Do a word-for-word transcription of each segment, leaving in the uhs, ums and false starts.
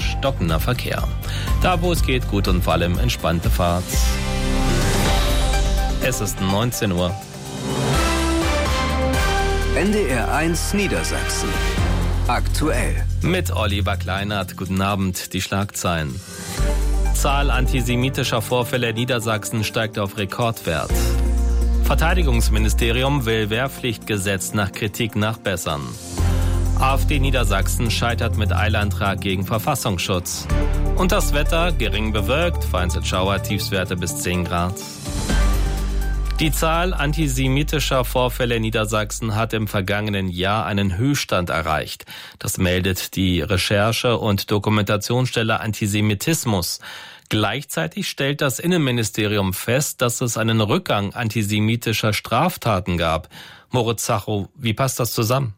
stockender Verkehr. Da, wo es geht, gut und vor allem entspannte Fahrt. Es ist neunzehn Uhr. N D R eins Niedersachsen. Aktuell. Mit Oliver Kleinert. Guten Abend. Die Schlagzeilen. Zahl antisemitischer Vorfälle in Niedersachsen steigt auf Rekordwert. Verteidigungsministerium will Wehrpflichtgesetz nach Kritik nachbessern. AfD Niedersachsen scheitert mit Eilantrag gegen Verfassungsschutz. Und das Wetter gering bewölkt, vereinzelt Schauer, Tiefstwerte bis zehn Grad. Die Zahl antisemitischer Vorfälle in Niedersachsen hat im vergangenen Jahr einen Höchststand erreicht. Das meldet die Recherche- und Dokumentationsstelle Antisemitismus. Gleichzeitig stellt das Innenministerium fest, dass es einen Rückgang antisemitischer Straftaten gab. Moritz Zachow, wie passt das zusammen?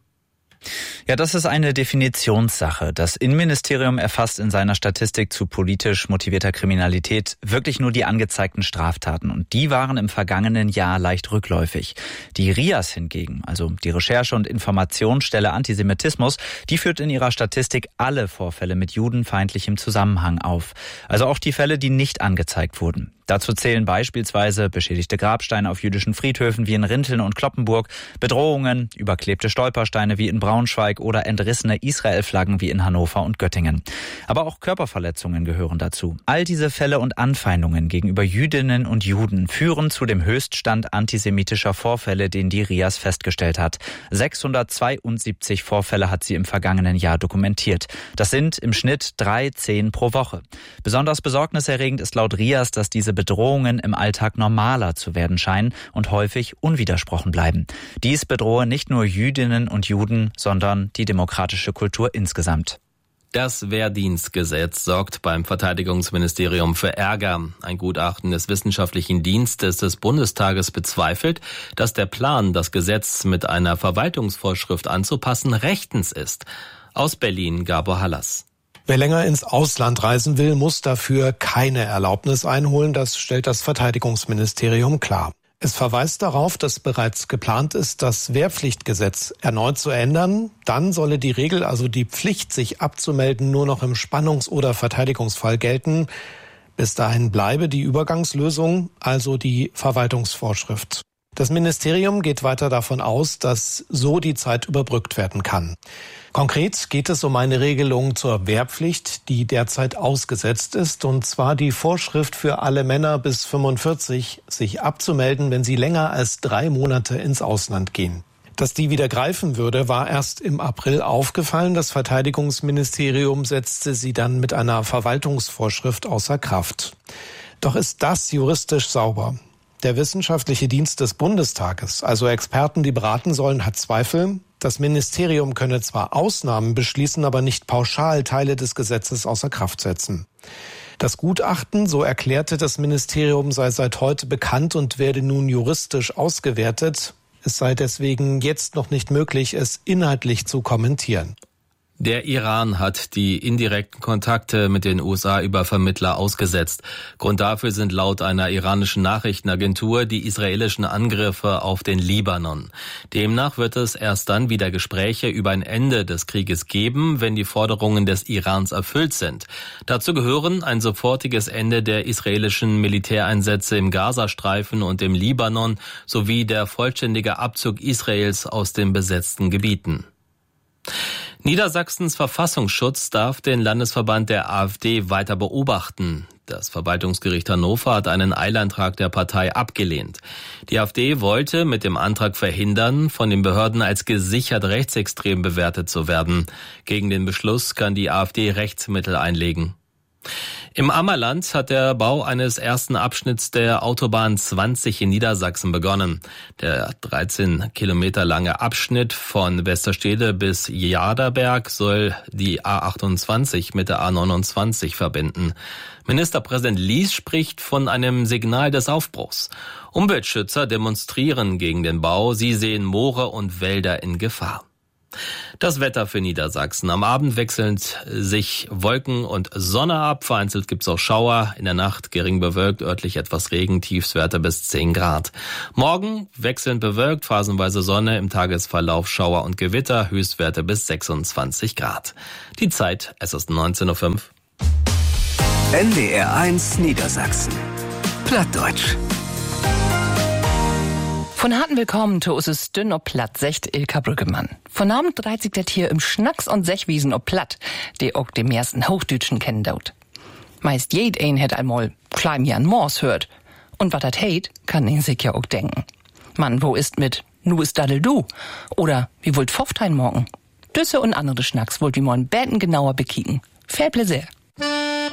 Ja, das ist eine Definitionssache. Das Innenministerium erfasst in seiner Statistik zu politisch motivierter Kriminalität wirklich nur die angezeigten Straftaten. Und die waren im vergangenen Jahr leicht rückläufig. Die R I A S hingegen, also die Recherche- und Informationsstelle Antisemitismus, die führt in ihrer Statistik alle Vorfälle mit judenfeindlichem Zusammenhang auf. Also auch die Fälle, die nicht angezeigt wurden. Dazu zählen beispielsweise beschädigte Grabsteine auf jüdischen Friedhöfen wie in Rinteln und Cloppenburg, Bedrohungen, überklebte Stolpersteine wie in Braunschweig oder entrissene Israel-Flaggen wie in Hannover und Göttingen. Aber auch Körperverletzungen gehören dazu. All diese Fälle und Anfeindungen gegenüber Jüdinnen und Juden führen zu dem Höchststand antisemitischer Vorfälle, den die R I A S festgestellt hat. sechshundertzweiundsiebzig Vorfälle hat sie im vergangenen Jahr dokumentiert. Das sind im Schnitt drei, zehn pro Woche. Besonders besorgniserregend ist laut R I A S, dass diese Bedrohungen im Alltag normaler zu werden scheinen und häufig unwidersprochen bleiben. Dies bedrohe nicht nur Jüdinnen und Juden, sondern die demokratische Kultur insgesamt. Das Wehrdienstgesetz sorgt beim Verteidigungsministerium für Ärger. Ein Gutachten des Wissenschaftlichen Dienstes des Bundestages bezweifelt, dass der Plan, das Gesetz mit einer Verwaltungsvorschrift anzupassen, rechtens ist. Aus Berlin, Gabor Hallas. Wer länger ins Ausland reisen will, muss dafür keine Erlaubnis einholen. Das stellt das Verteidigungsministerium klar. Es verweist darauf, dass bereits geplant ist, das Wehrpflichtgesetz erneut zu ändern. Dann solle die Regel, also die Pflicht, sich abzumelden, nur noch im Spannungs- oder Verteidigungsfall gelten. Bis dahin bleibe die Übergangslösung, also die Verwaltungsvorschrift. Das Ministerium geht weiter davon aus, dass so die Zeit überbrückt werden kann. Konkret geht es um eine Regelung zur Wehrpflicht, die derzeit ausgesetzt ist, und zwar die Vorschrift für alle Männer bis fünfundvierzig, sich abzumelden, wenn sie länger als drei Monate ins Ausland gehen. Dass die wieder greifen würde, war erst im April aufgefallen. Das Verteidigungsministerium setzte sie dann mit einer Verwaltungsvorschrift außer Kraft. Doch ist das juristisch sauber? Der Wissenschaftliche Dienst des Bundestages, also Experten, die beraten sollen, hat Zweifel. Das Ministerium könne zwar Ausnahmen beschließen, aber nicht pauschal Teile des Gesetzes außer Kraft setzen. Das Gutachten, so erklärte das Ministerium, sei seit heute bekannt und werde nun juristisch ausgewertet. Es sei deswegen jetzt noch nicht möglich, es inhaltlich zu kommentieren. Der Iran hat die indirekten Kontakte mit den U S A über Vermittler ausgesetzt. Grund dafür sind laut einer iranischen Nachrichtenagentur die israelischen Angriffe auf den Libanon. Demnach wird es erst dann wieder Gespräche über ein Ende des Krieges geben, wenn die Forderungen des Irans erfüllt sind. Dazu gehören ein sofortiges Ende der israelischen Militäreinsätze im Gazastreifen und im Libanon sowie der vollständige Abzug Israels aus den besetzten Gebieten. Niedersachsens Verfassungsschutz darf den Landesverband der AfD weiter beobachten. Das Verwaltungsgericht Hannover hat einen Eilantrag der Partei abgelehnt. Die AfD wollte mit dem Antrag verhindern, von den Behörden als gesichert rechtsextrem bewertet zu werden. Gegen den Beschluss kann die AfD Rechtsmittel einlegen. Im Ammerland hat der Bau eines ersten Abschnitts der Autobahn zwanzig in Niedersachsen begonnen. Der dreizehn Kilometer lange Abschnitt von Westerstede bis Jaderberg soll die A achtundzwanzig mit der A neunundzwanzig verbinden. Ministerpräsident Lies spricht von einem Signal des Aufbruchs. Umweltschützer demonstrieren gegen den Bau. Sie sehen Moore und Wälder in Gefahr. Das Wetter für Niedersachsen. Am Abend wechseln sich Wolken und Sonne ab. Vereinzelt gibt's auch Schauer. In der Nacht gering bewölkt, örtlich etwas Regen, Tiefstwerte bis zehn Grad. Morgen wechselnd bewölkt, phasenweise Sonne, im Tagesverlauf Schauer und Gewitter, Höchstwerte bis sechsundzwanzig Grad. Die Zeit, es ist neunzehn Uhr fünf. N D R eins Niedersachsen. Plattdeutsch. Von harten Willkommen to us es dünn ob platt, secht Ilka Brüggemann. Von Abend dreht sich das hier im Schnacks und Sechwiesen ob platt, die auch dem ersten Hochdütschen kennen daut. Meist jed ein het einmal klein Jan Mors hört. Und wat dat heit, kann ihn sich ja auch denken. Mann, wo ist mit nu ist daddel du? Oder wie wollt Pfofftein morgen? Düsse und andere Schnacks wollt wie morgen Betten genauer bekicken. Viel Pläsier.